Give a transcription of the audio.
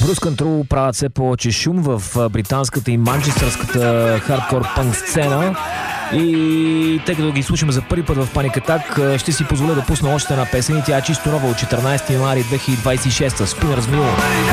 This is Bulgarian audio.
Bruce Control правят все повече шум в британската и манчестърската хардкор пънк сцена. И тъй като ги слушаме за първи път в Panic Attack, ще си позволя да пусна още една песен и тя е чисто нова от 14 януари 2026. Spinners Mule.